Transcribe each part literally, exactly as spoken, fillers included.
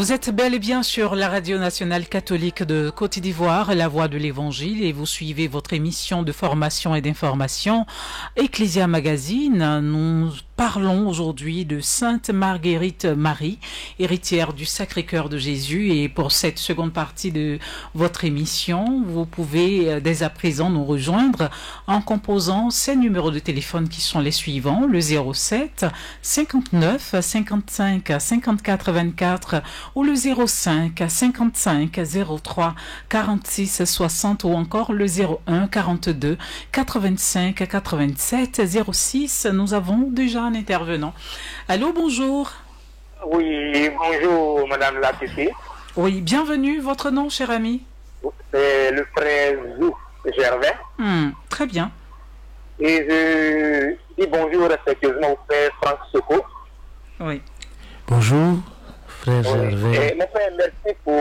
Vous êtes bel et bien sur la radio nationale catholique de Côte d'Ivoire, la voix de l'Évangile, et vous suivez votre émission de formation et d'information, Ecclesia Magazine. Nous parlons aujourd'hui de Sainte Marguerite Marie, héritière du Sacré-Cœur de Jésus. Et pour cette seconde partie de votre émission, vous pouvez dès à présent nous rejoindre en composant ces numéros de téléphone qui sont les suivants: le zéro sept cinquante-neuf cinquante-cinq cinquante-quatre vingt-quatre ou le zéro cinq cinquante-cinq zéro trois quarante-six soixante, ou encore le zéro un quarante-deux quatre-vingt-cinq quatre-vingt-sept zéro six. Nous avons déjà un intervenant. Allô, bonjour. Oui, bonjour Madame la Titi. Oui, bienvenue. Votre nom, cher ami? C'est le frère Zou Gervais. Hmm, très bien. Et je dis bonjour respectueusement au frère Franck Soko. Oui. Bonjour, frère Oui. Gervais. Et mon frère, merci pour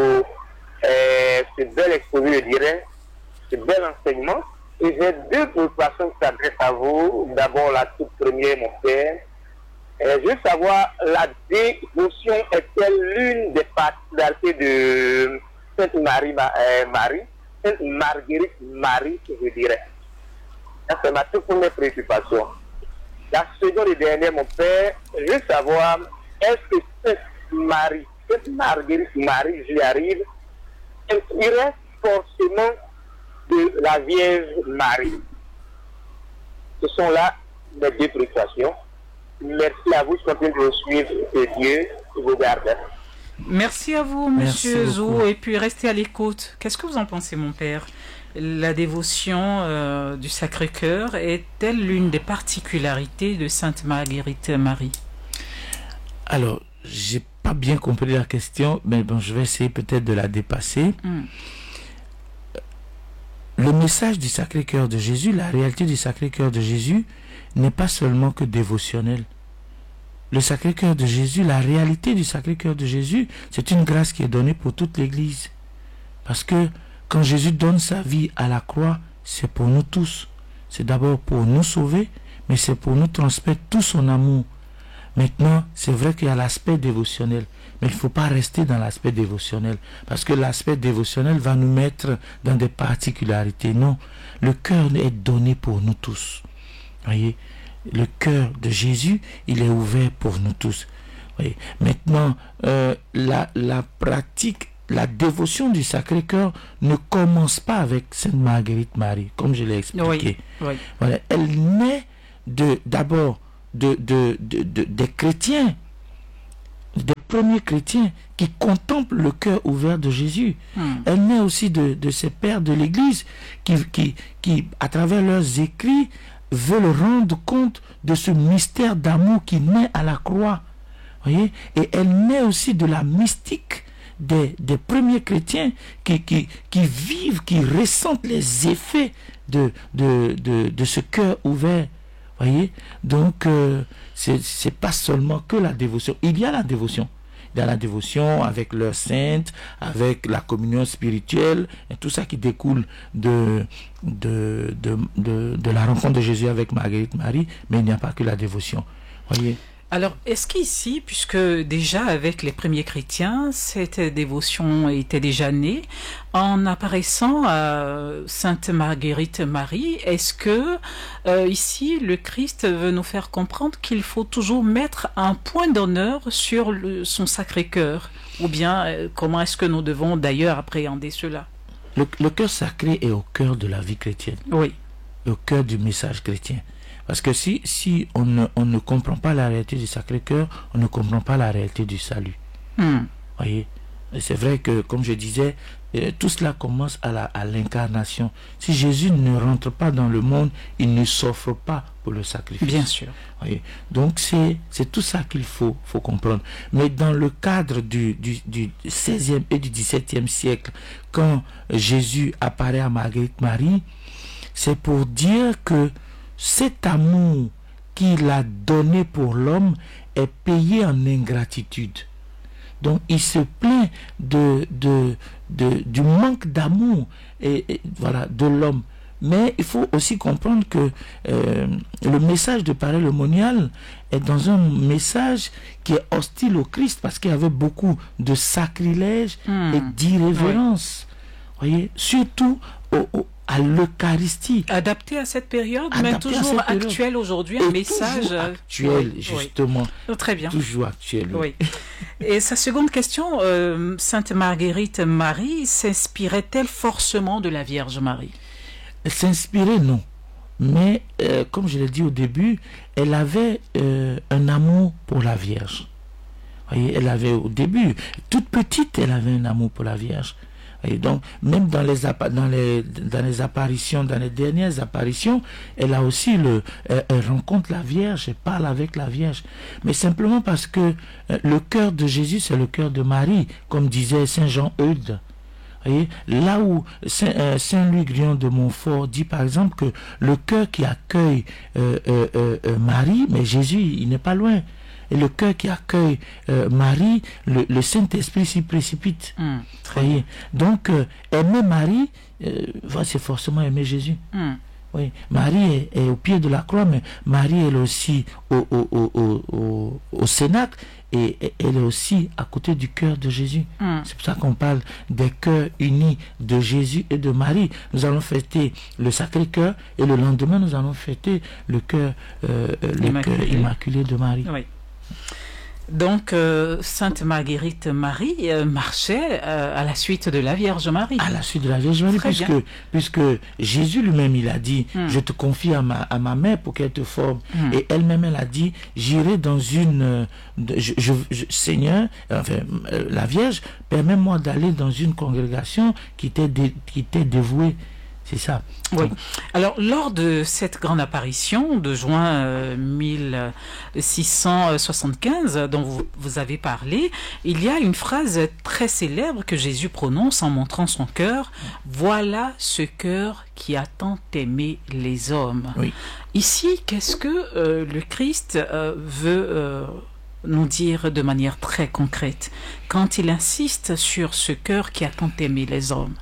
euh, ce bel exposé, je dirais, ce bel enseignement. Et j'ai deux préoccupations qui s'adressent à vous. D'abord, la toute première, mon frère. Euh, je veux savoir, la dévotion est-elle l'une des particularités de Sainte Marie, euh, Marie, Sainte Marguerite Marie, je dirais. Ça, c'est ma toute première préoccupation. La seconde et dernière, mon père, je veux savoir, est-ce que Sainte Marie, Sainte Marguerite Marie, j'y arrive, il reste forcément de la Vierge Marie? Ce sont là mes deux préoccupations. Merci à vous, je continue de vous suivre, que Dieu vous garde. Merci à vous, Monsieur Zou, beaucoup. et puis restez à l'écoute. Qu'est-ce que vous en pensez, mon père? La dévotion euh, du Sacré-Cœur est-elle l'une des particularités de Sainte Marguerite Marie? Alors, j'ai pas bien compris la question, mais bon, je vais essayer peut-être de la dépasser. Mm. Le message du Sacré-Cœur de Jésus, la réalité du Sacré-Cœur de Jésus n'est pas seulement que dévotionnelle. Le Sacré-Cœur de Jésus, la réalité du Sacré-Cœur de Jésus, c'est une grâce qui est donnée pour toute l'Église. Parce que quand Jésus donne sa vie à la croix, c'est pour nous tous. C'est d'abord pour nous sauver, mais c'est pour nous transmettre tout son amour. Maintenant, c'est vrai qu'il y a l'aspect dévotionnel, mais il ne faut pas rester dans l'aspect dévotionnel, parce que l'aspect dévotionnel va nous mettre dans des particularités. Non, le cœur est donné pour nous tous. Voyez, le cœur de Jésus, il est ouvert pour nous tous. Voyez. Maintenant, euh, la, la pratique, la dévotion du Sacré-Cœur ne commence pas avec Sainte Marguerite Marie, comme je l'ai expliqué. Oui, oui. Voilà. Elle naît de, d'abord de, de, de, de, des chrétiens, des premiers chrétiens qui contemplent le cœur ouvert de Jésus. Hmm. Elle naît aussi de, de ces pères de l'Église qui, qui, qui, à travers leurs écrits, veulent rendre compte de ce mystère d'amour qui naît à la croix. Voyez? Et elle naît aussi de la mystique des, des premiers chrétiens qui, qui, qui vivent, qui ressentent les effets de, de, de, de ce cœur ouvert. Voyez? Donc, euh, c'est, c'est pas seulement que la dévotion. Il y a la dévotion. Il y a la dévotion avec leur sainte, avec la communion spirituelle, et tout ça qui découle de, de, de, de, de la rencontre de Jésus avec Marguerite Marie, mais il n'y a pas que la dévotion. Voyez? Alors, est-ce qu'ici, puisque déjà avec les premiers chrétiens, cette dévotion était déjà née, en apparaissant à Sainte Marguerite Marie, est-ce que euh, ici le Christ veut nous faire comprendre qu'il faut toujours mettre un point d'honneur sur le, son Sacré-Cœur? Ou bien euh, comment est-ce que nous devons d'ailleurs appréhender cela? Le, le cœur sacré est au cœur de la vie chrétienne, Oui. au cœur du message chrétien. Parce que si, si on, ne, on ne comprend pas la réalité du Sacré-Cœur, on ne comprend pas la réalité du salut. Hmm. Voyez? Et c'est vrai que, comme je disais, euh, tout cela commence à, la, à l'incarnation. Si Jésus ne rentre pas dans le monde, il ne s'offre pas pour le sacrifice. Bien sûr. Voyez? Donc c'est, c'est tout ça qu'il faut, faut comprendre. Mais dans le cadre du, du, du seizième et du dix-septième siècle, quand Jésus apparaît à Marguerite Marie, c'est pour dire que cet amour qu'il a donné pour l'homme est payé en ingratitude. Donc il se plaint de, de, de, du manque d'amour et, et, voilà, de l'homme. Mais il faut aussi comprendre que euh, le message de parler monial est dans un message qui est hostile au Christ parce qu'il y avait beaucoup de sacrilèges mmh. et d'irrévérence. Oui. Voyez, surtout au, au, à l'Eucharistie. Adapté à cette période, Adapté mais toujours période. actuel aujourd'hui, un et message actuel, oui, justement. Oui. Très bien. Toujours actuel. Oui. oui. Et sa seconde question, euh, Sainte Marguerite Marie s'inspirait-elle forcément de la Vierge Marie? S'inspirer, non. Mais, euh, comme je l'ai dit au début, elle avait euh, un amour pour la Vierge. Vous voyez, elle avait au début, toute petite, elle avait un amour pour la Vierge. Et donc, même dans les, dans, les, dans les apparitions, dans les dernières apparitions, elle a aussi le, elle, elle rencontre la Vierge, elle parle avec la Vierge. Mais simplement parce que euh, le cœur de Jésus, c'est le cœur de Marie, comme disait Saint Jean Eudes. Voyez, là où Saint, euh, Saint Louis Grillon de Montfort dit par exemple que le cœur qui accueille euh, euh, euh, Marie, mais Jésus, il n'est pas loin. Et le cœur qui accueille euh, Marie, le, le Saint-Esprit s'y précipite. Mmh, voyez. Donc, euh, aimer Marie, euh, c'est forcément aimer Jésus. Mmh. Oui. Marie est, est au pied de la croix, mais Marie elle est aussi au, au, au, au, au, au Cénacle et, et elle est aussi à côté du cœur de Jésus. Mmh. C'est pour ça qu'on parle des cœurs unis de Jésus et de Marie. Nous allons fêter le Sacré-Cœur et le lendemain, nous allons fêter le cœur euh, immaculé. immaculé de Marie. Oui. Donc, euh, Sainte Marguerite Marie euh, marchait euh, à la suite de la Vierge Marie. À la suite de la Vierge Marie, puisque, puisque Jésus lui-même, il a dit, mm. je te confie à ma, à ma mère pour qu'elle te forme. Mm. Et elle-même, elle a dit, j'irai dans une... Je, je, je, Seigneur, enfin, euh, la Vierge, permets-moi d'aller dans une congrégation qui t'est dé, qui t'est dévouée. C'est ça. Oui. Alors, lors de cette grande apparition de juin euh, mille six cent soixante-quinze, dont vous, vous avez parlé, il y a une phrase très célèbre que Jésus prononce en montrant son cœur. « Voilà ce cœur qui a tant aimé les hommes. Oui. » Ici, qu'est-ce que euh, le Christ euh, veut euh, nous dire de manière très concrète quand il insiste sur ce cœur qui a tant aimé les hommes?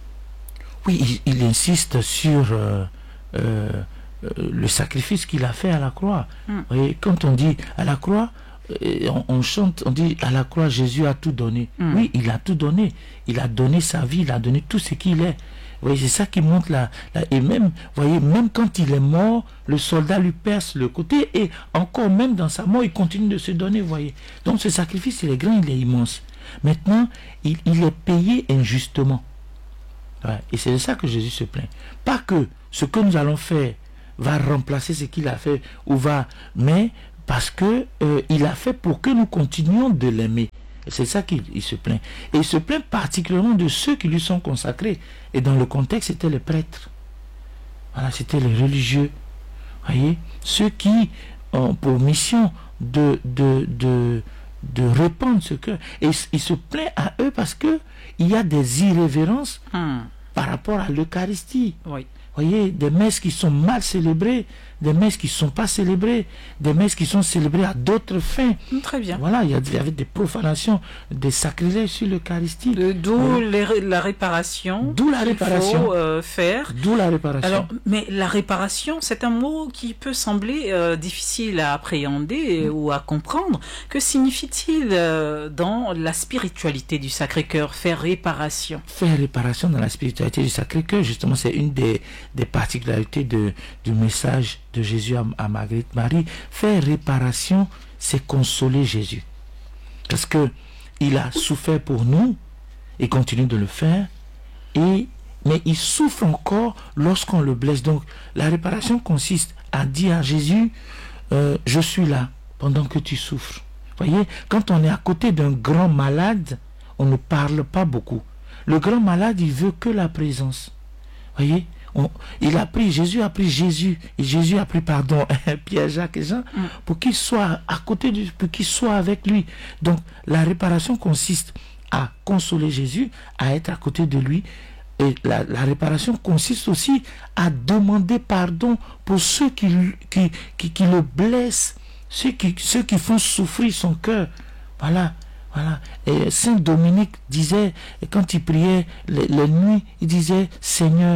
Oui, il, il insiste sur euh, euh, le sacrifice qu'il a fait à la croix. Mm. Et quand on dit à la croix, on, on chante, on dit à la croix, Jésus a tout donné. Mm. Oui, il a tout donné. Il a donné sa vie, il a donné tout ce qu'il est. Oui, c'est ça qui montre la, la... Et même, voyez, même quand il est mort, le soldat lui perce le côté et encore même dans sa mort, il continue de se donner, voyez. Donc ce sacrifice, il est grand, il est immense. Maintenant, il, il est payé injustement. Ouais, et c'est de ça que Jésus se plaint. Pas que ce que nous allons faire va remplacer ce qu'il a fait, ou va, mais parce que euh, il a fait pour que nous continuions de l'aimer. Et c'est ça qu'il il se plaint. Et il se plaint particulièrement de ceux qui lui sont consacrés. Et dans le contexte, c'était les prêtres. Voilà, c'était les religieux. Voyez, ceux qui ont pour mission de de de de répandre ce cœur. Et il se plaint à eux parce que il y a des irrévérences hmm. par rapport à l'Eucharistie. Oui. Voyez, des messes qui sont mal célébrées, des messes qui ne sont pas célébrées, des messes qui sont célébrées à d'autres fins. Très bien. Voilà, il y, a, il y avait des profanations, des sacrilèges sur l'Eucharistie. D'où euh, la réparation. D'où la réparation. Il faut euh, faire. D'où la réparation. Alors, mais la réparation, c'est un mot qui peut sembler euh, difficile à appréhender mmh. ou à comprendre. Que signifie-t-il euh, dans la spiritualité du Sacré-Cœur, faire réparation? Faire réparation dans la spiritualité du Sacré-Cœur, justement, c'est une des, des particularités de, du message de Jésus à, à Marguerite Marie. Faire réparation, c'est consoler Jésus. Parce que il a souffert pour nous, et continue de le faire, et, mais il souffre encore lorsqu'on le blesse. Donc, la réparation consiste à dire à Jésus, euh, je suis là pendant que tu souffres. Voyez, quand on est à côté d'un grand malade, on ne parle pas beaucoup. Le grand malade, il veut que la présence. Voyez, On, il a pris, Jésus a pris Jésus, et Jésus a pris, pardon, Pierre, Jacques et Jean, mm. pour qu'ils soient à côté de, pour qu'ils soient avec lui. Donc, la réparation consiste à consoler Jésus, à être à côté de lui. Et la, la réparation consiste aussi à demander pardon pour ceux qui, qui, qui, qui le blessent, ceux qui, ceux qui font souffrir son cœur. Voilà. Voilà. Et Saint Dominique disait, quand il priait les, les nuits, il disait, Seigneur,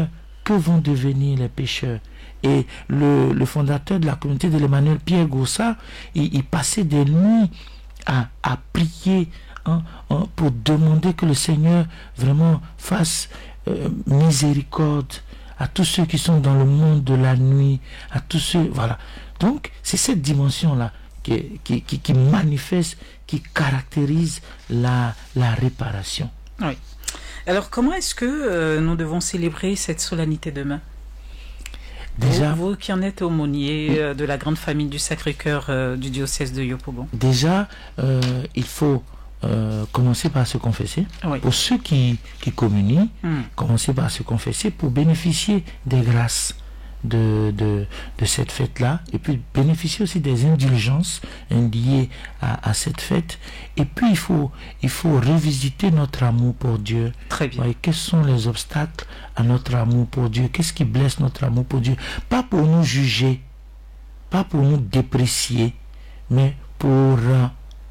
que vont devenir les pécheurs? Et le, le fondateur de la communauté de l'Emmanuel, Pierre Gaussa, il, il passait des nuits à, à prier hein, hein, pour demander que le Seigneur vraiment fasse euh, miséricorde à tous ceux qui sont dans le monde de la nuit, à tous ceux, voilà. Donc, c'est cette dimension-là qui, qui, qui, qui manifeste, qui caractérise la, la réparation. Oui. Alors, comment est-ce que euh, nous devons célébrer cette solennité demain? Déjà, vous, vous qui en êtes aumônier euh, de la grande famille du Sacré-Cœur euh, du diocèse de Yopougon. Déjà, euh, il faut euh, commencer par se confesser. Oui. Pour ceux qui, qui communient, mm. commencer par se confesser pour bénéficier des grâces de, de, de cette fête-là, et puis bénéficier aussi des indulgences liées à, à cette fête. Et puis il faut, il faut revisiter notre amour pour Dieu. Très bien. Ouais, quels sont les obstacles à notre amour pour Dieu? Qu'est-ce qui blesse notre amour pour Dieu? Pas pour nous juger, pas pour nous déprécier, mais pour euh,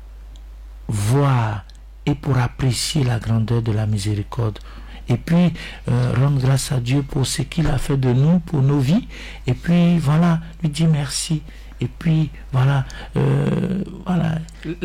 voir et pour apprécier la grandeur de la miséricorde. Et puis euh, rendre grâce à Dieu pour ce qu'il a fait de nous, pour nos vies, et puis voilà, lui dire merci, et puis voilà, euh, voilà,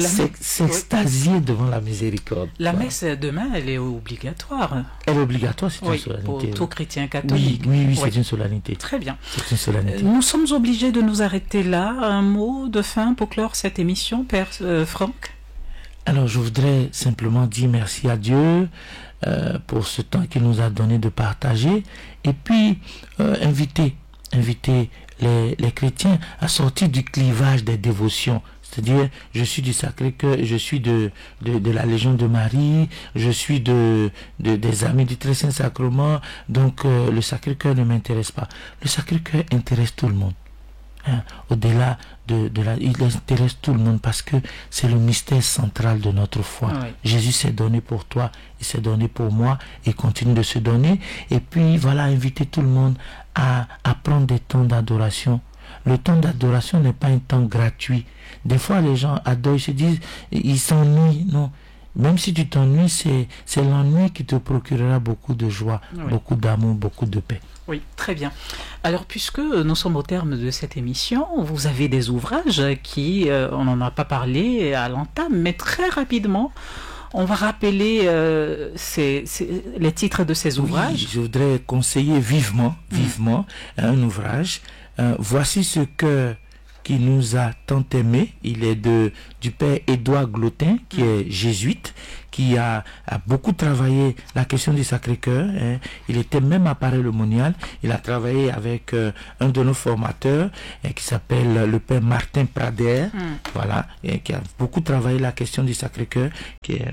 s'extasier oui. devant la miséricorde. La voilà. messe demain, elle est obligatoire. Elle est obligatoire, c'est oui, une solennité. Pour tout chrétien catholique. Oui, oui, oui, oui. c'est une solennité. Très bien. C'est une solennité. Nous sommes obligés de nous arrêter là. Un mot de fin pour clore cette émission, Père euh, Franck? Alors, je voudrais simplement dire merci à Dieu euh, pour ce temps qu'il nous a donné de partager, et puis euh, inviter, inviter les, les chrétiens à sortir du clivage des dévotions. C'est-à-dire, je suis du Sacré-Cœur, je suis de, de, de la Légion de Marie, je suis de, de des Amis du Très Saint Sacrement, donc euh, le Sacré-Cœur ne m'intéresse pas. Le Sacré-Cœur intéresse tout le monde. Hein, au-delà de, de la... Il intéresse tout le monde parce que c'est le mystère central de notre foi. Ah oui. Jésus s'est donné pour toi, il s'est donné pour moi et continue de se donner. Et puis, voilà, inviter tout le monde à, à prendre des temps d'adoration. Le temps d'adoration n'est pas un temps gratuit. Des fois, les gens adorent, ils se disent, ils s'ennuient. Non. Même si tu t'ennuies, c'est, c'est l'ennui qui te procurera beaucoup de joie, oui. beaucoup d'amour, beaucoup de paix. Oui, très bien. Alors, puisque nous sommes au terme de cette émission, vous avez des ouvrages qui, euh, on n'en a pas parlé à l'entame, mais très rapidement, on va rappeler euh, ces, ces, les titres de ces ouvrages. Oui, je voudrais conseiller vivement, vivement, mmh. un ouvrage. Euh, voici ce que qui nous a tant aimé. Il est de du père Édouard Glotin, qui est jésuite, qui a, a beaucoup travaillé la question du Sacré-Cœur. Hein. Il était même à Paray-le-Monial. Il a travaillé avec euh, un de nos formateurs hein, qui s'appelle le père Martin Prader. Mm. Voilà, et qui a beaucoup travaillé la question du Sacré-Cœur. Qui est...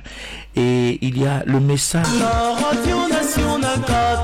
Et il y a le message. La Radio Nationale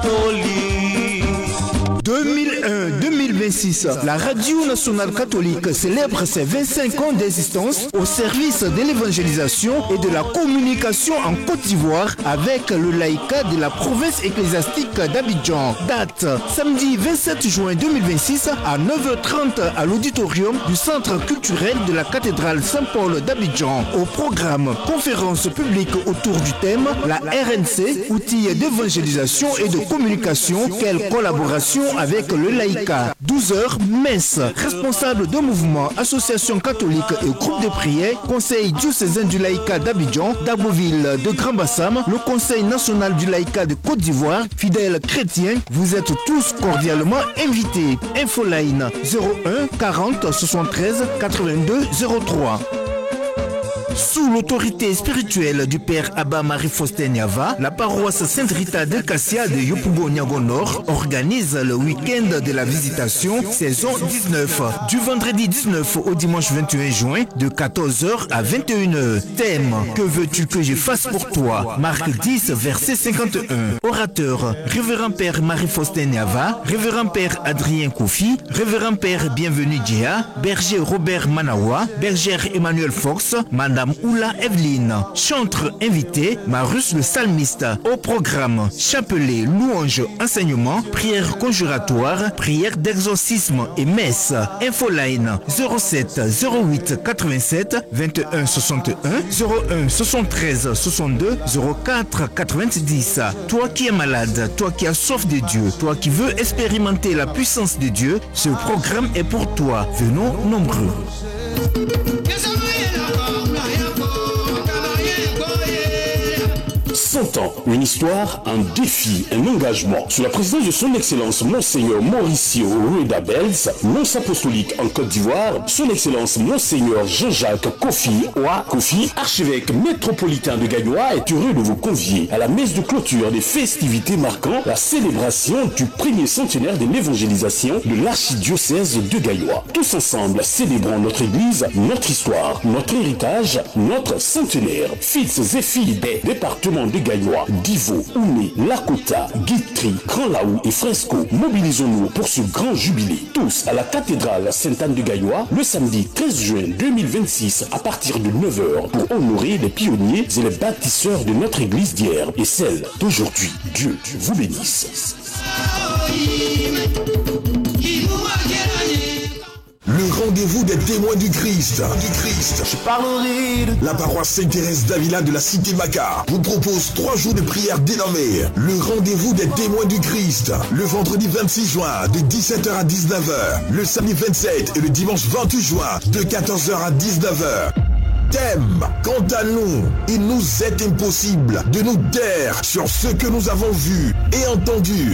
Catholique. deux mille un deux mille vingt-six, la Radio Nationale Catholique célèbre ses vingt-cinq ans d'existence au service de l'évangélisation et de la communication en Côte d'Ivoire avec le laïcat de la province ecclésiastique d'Abidjan. Date, samedi vingt-sept juin deux mille vingt-six à neuf heures trente à l'auditorium du Centre culturel de la cathédrale Saint-Paul d'Abidjan. Au programme, conférence publique autour du thème la R N C, outils d'évangélisation et de communication, quelle collaboration avec le laïcat. douze heures, messe. Responsable de mouvement, association catholique et groupe de prière, conseil diocésain du laïcat d'Abidjan, d'Agboville, de Grand Bassam, le conseil national du laïcat de Côte d'Ivoire, fidèles chrétiens, vous êtes tous cordialement invités. Infoline zéro un quarante soixante-treize quatre-vingt-deux zéro trois. Sous l'autorité spirituelle du père Abba Marie-Faustin Niava, la paroisse Sainte-Rita de Cassia de Yopougon-Niago Nord organise le week-end de la visitation saison dix-neuf, du vendredi dix-neuf au dimanche vingt et un juin de quatorze heures à vingt et une heures. Thème: que veux-tu que je fasse pour toi? Marc dix, verset cinquante et un. Orateur: révérend père Marie-Faustin Niava, révérend père Adrien Kofi, révérend père Bienvenu Djéa, berger Robert Manawa, bergère Emmanuel Fox, mandat Madame Oula Evelyne. Chantre invité, Marus le psalmiste. Au programme, chapelet, louange, enseignement, prière conjuratoire, prière d'exorcisme et messe. Infoline zéro sept zéro huit quatre-vingt-sept vingt et un soixante-et-un zéro un soixante-treize soixante-deux zéro quatre quatre-vingt-dix. Toi qui es malade, toi qui as soif de Dieu, toi qui veux expérimenter la puissance de Dieu, ce programme est pour toi. Venons nombreux. cent ans, une histoire, un défi, un engagement. Sous la présidence de son Excellence Monseigneur Mauricio Rueda Belz, nonce apostolique en Côte d'Ivoire, son Excellence Monseigneur Jean-Jacques Kofi Oua Kofi, archevêque métropolitain de Gagnoa, est heureux de vous convier à la messe de clôture des festivités marquant la célébration du premier centenaire de l'évangélisation de l'archidiocèse de Gagnoa. Tous ensemble, célébrons notre église, notre histoire, notre héritage, notre centenaire. Fils et filles des départements de Gagnoa, Divo, Oumé, Lakota, Guitry, Grand Laou et Fresco. Mobilisons-nous pour ce grand jubilé. Tous à la cathédrale Sainte-Anne de Gagnoa le samedi treize juin deux mille vingt-six à partir de neuf heures pour honorer les pionniers et les bâtisseurs de notre église d'hier et celle d'aujourd'hui. Dieu vous bénisse. Le rendez-vous des témoins du Christ. Du Christ. Je parlerai de... La paroisse Sainte-Thérèse d'Avila de la Cité Maca vous propose trois jours de prière dénommés le rendez-vous des témoins du Christ. Le vendredi vingt-six juin de dix-sept heures à dix-neuf heures. Le samedi vingt-sept et le dimanche vingt-huit juin de quatorze heures à dix-neuf heures. Thème, quant à nous, il nous est impossible de nous taire sur ce que nous avons vu et entendu.